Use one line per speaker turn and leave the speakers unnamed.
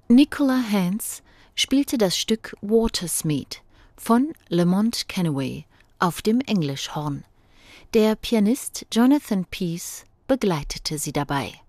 Nicola Hance spielte das Stück Watersmeet von Lamont Kennoway auf dem Englischhorn. Der Pianist Jonathan Pease begleitete sie dabei.